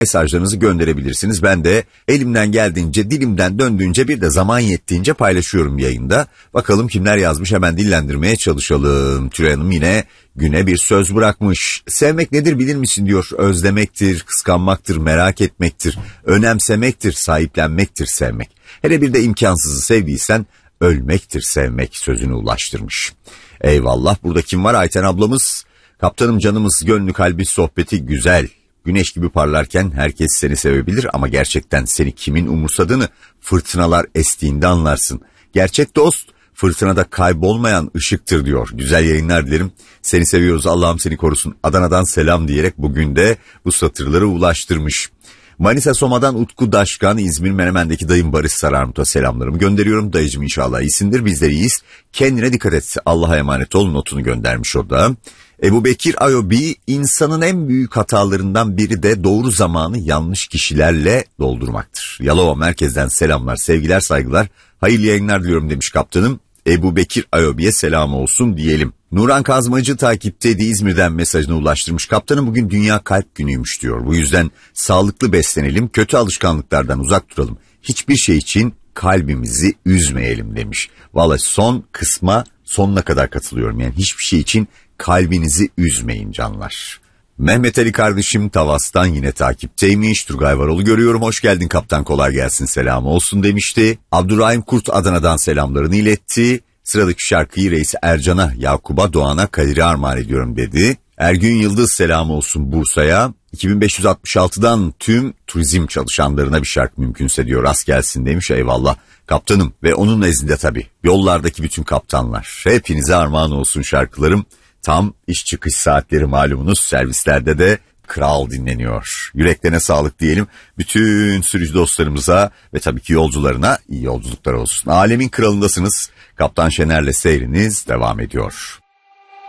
mesajlarınızı gönderebilirsiniz. Ben de elimden geldiğince, dilimden döndüğünce, bir de zaman yettiğince paylaşıyorum yayında. Bakalım kimler yazmış, hemen dillendirmeye çalışalım. Tülay Hanım yine güne bir söz bırakmış. Sevmek nedir bilir misin diyor. Özlemektir, kıskanmaktır, merak etmektir, önemsemektir, sahiplenmektir sevmek. Hele bir de imkansızı sevdiysen ölmektir sevmek sözünü ulaştırmış. Eyvallah. Burada kim var? Ayten ablamız. Kaptanım, canımız, gönlü kalbi sohbeti güzel. Güneş gibi parlarken herkes seni sevebilir ama gerçekten seni kimin umursadığını fırtınalar estiğinde anlarsın. Gerçek dost fırtınada kaybolmayan ışıktır diyor. Güzel yayınlar dilerim. Seni seviyoruz, Allah'ım seni korusun. Adana'dan selam diyerek bugün de bu satırları ulaştırmış. Manisa Soma'dan Utku Daşkan, İzmir Menemen'deki dayım Barış Sararmut'a selamlarımı gönderiyorum. Dayıcım inşallah iyisindir, bizler iyiyiz. Kendine dikkat et, Allah'a emanet ol notunu göndermiş o da. Ebu Bekir Ayobi, insanın en büyük hatalarından biri de doğru zamanı yanlış kişilerle doldurmaktır. Yalova merkezden selamlar, sevgiler, saygılar, hayırlı yayınlar diliyorum demiş kaptanım. Ebu Bekir Ayobi'ye selam olsun diyelim. Nuran Kazmacı takipteydi, İzmir'den mesajını ulaştırmış. Kaptanım, bugün Dünya Kalp Günü'ymüş diyor. Bu yüzden sağlıklı beslenelim, kötü alışkanlıklardan uzak duralım. Hiçbir şey için kalbimizi üzmeyelim demiş. Vallahi son kısma sonuna kadar katılıyorum. Yani hiçbir şey için kalbinizi üzmeyin canlar. Mehmet Ali kardeşim Tavas'tan yine takipteymiş. Turgay Varol'u görüyorum. Hoş geldin kaptan, kolay gelsin, selamı olsun demişti. Abdurrahim Kurt Adana'dan selamlarını iletti. Sıradaki şarkıyı Reis Ercan'a, Yakub'a, Doğan'a, Kadir'e armağan ediyorum dedi. Ergün Yıldız selamı olsun Bursa'ya. 2566'dan tüm turizm çalışanlarına bir şarkı mümkünse diyor, rast gelsin demiş. Eyvallah kaptanım ve onun nezdinde tabii yollardaki bütün kaptanlar. Hepinize armağan olsun şarkılarım. Tam iş çıkış saatleri malumunuz, servislerde de kral dinleniyor. Yüreklerine sağlık diyelim. Bütün sürücü dostlarımıza ve tabii ki yolcularına iyi yolculuklar olsun. Alemin kralındasınız. Kaptan Şener'le seyriniz devam ediyor.